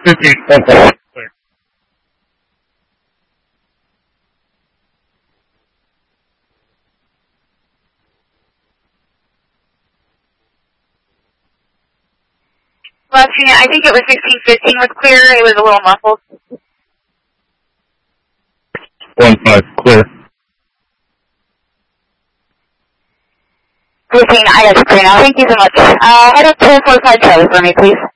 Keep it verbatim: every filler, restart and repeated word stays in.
fifteen, one five, clear. Last unit, I think it was sixteen fifteen was clear. It was a little muffled. One five, clear. fifteen, I got you clear now. Thank you so much. Uh, head up to four five Charlie for me, please.